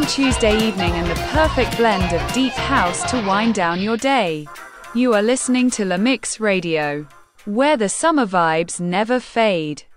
Tuesday evening and the perfect blend of deep house to wind down your day. You are listening to La Mix Radio, where the summer vibes never fade.